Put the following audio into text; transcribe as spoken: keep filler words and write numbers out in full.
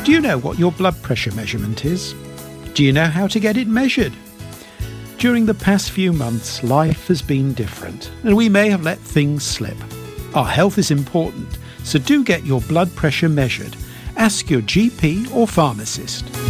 Do you know what your blood pressure measurement is? Do you know how to get it measured? During the past few months, life has been different, and we may have let things slip. Our health is important, so do get your blood pressure measured. Ask your G P or pharmacist.